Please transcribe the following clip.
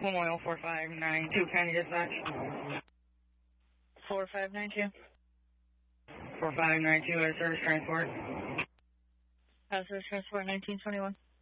Memorial 4592, County Dispatch. 4592. 4592 at Service Transport. Service Transport 1921.